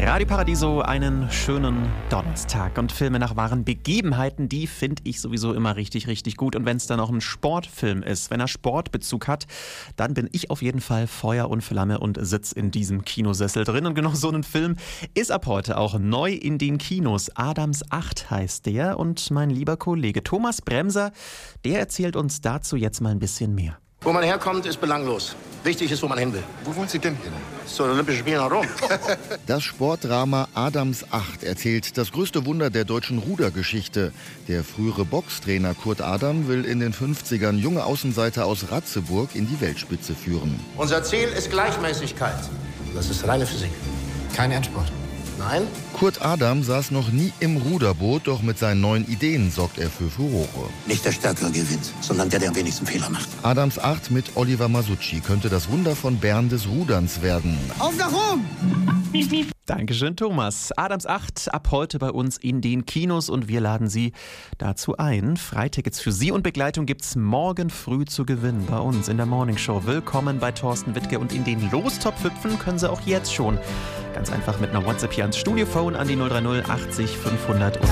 Radio Paradiso, einen schönen Donnerstag. Und Filme nach wahren Begebenheiten, die finde ich sowieso immer richtig, richtig gut. Und wenn es dann auch ein Sportfilm ist, wenn er Sportbezug hat, dann bin ich auf jeden Fall Feuer und Flamme und sitze in diesem Kinosessel drin. Und genau so ein Film ist ab heute auch neu in den Kinos. Adams 8 heißt der. Und mein lieber Kollege Thomas Bremser, der erzählt uns dazu jetzt mal ein bisschen mehr. Wo man herkommt, ist belanglos. Wichtig ist, wo man hin will. Wo wollen Sie denn hin? Zu den Olympischen Spielen nach Rom. Das Sportdrama Adams 8 erzählt das größte Wunder der deutschen Rudergeschichte. Der frühere Boxtrainer Kurt Adam will in den 50ern junge Außenseiter aus Ratzeburg in die Weltspitze führen. Unser Ziel ist Gleichmäßigkeit. Das ist reine Physik. Kein Endspurt. Nein? Kurt Adam saß noch nie im Ruderboot, doch mit seinen neuen Ideen sorgt er für Furore. Nicht der Stärkere gewinnt, sondern der am wenigsten Fehler macht. Adams 8 mit Oliver Masucci könnte das Wunder von Bern des Ruderns werden. Auf nach Rom! Dankeschön, Thomas. Adams 8 ab heute bei uns in den Kinos und wir laden Sie dazu ein. Freitickets für Sie und Begleitung gibt's morgen früh zu gewinnen bei uns in der Morning Show. Willkommen bei Thorsten Wittke und in den Lostopf hüpfen können Sie auch jetzt schon. Ganz einfach mit einer WhatsApp hier ans Studiophone an die 030 80 500 und